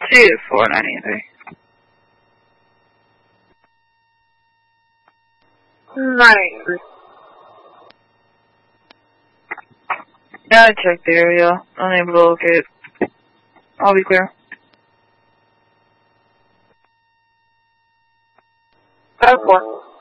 See it 493. Nice. Yeah, I checked the area. Unable to locate. I'll be clear. 5-4.